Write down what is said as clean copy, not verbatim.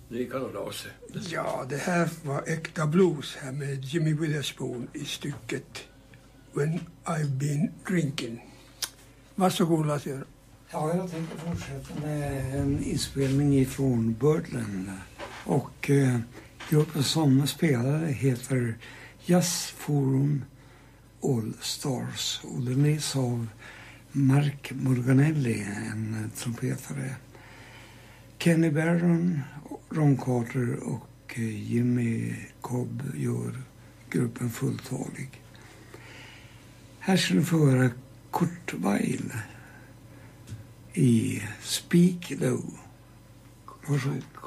i Kanada. Ja, det här var äkta blues här med Jimmy Witherspoon i stycket When I've been drinking. Varsågod, Lasse. Ja, jag tänkte fortsätta med en inspelning ifrån Birdland. Och gruppen som spelade heter Jazz Forum All Stars. Och den leds av Mark Morganelli, en trumpetare. Kenny Barron, Ron Carter och Jimmy Cobb gör gruppen fulltalig. Här ska du få höra Kurt Weill i Speak Low. Varsågod.